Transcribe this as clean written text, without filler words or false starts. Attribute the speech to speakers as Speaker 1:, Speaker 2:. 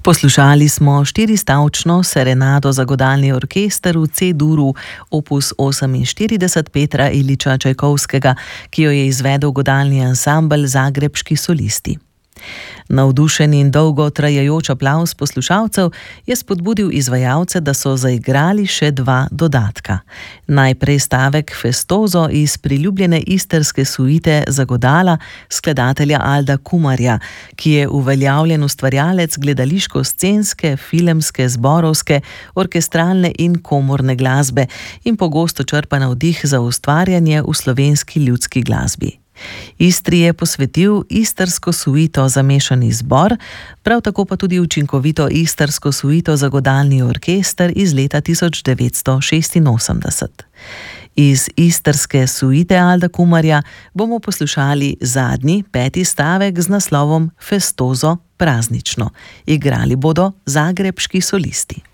Speaker 1: Poslušali smo štiristavčno serenado za godalni orkester v C-duru opus 48 Petra Iljiča Čajkovskega, ki jo je izvedel godalni ansambel Zagrebški solisti. Navdušen in dolgo trajajoč aplavz poslušalcev je spodbudil izvajalce, da so zaigrali še dva dodatka. Najprej stavek Festozo iz priljubljene istrske suite za godala skladatelja Alda Kumarja, ki je uveljavljen ustvarjalec gledališko-scenske, filmske, zborovske, orkestralne in komorne glasbe in pogosto črpa navdih za ustvarjanje v slovenski ljudski glasbi. Istri je posvetil istrsko suito za mešani zbor, prav tako pa tudi učinkovito istrsko suito za godalni orkester iz leta 1986. Iz istrske suite Alda Kumarja bomo poslušali zadnji, peti stavek z naslovom Festozo praznično. Igrali bodo Zagrebški solisti.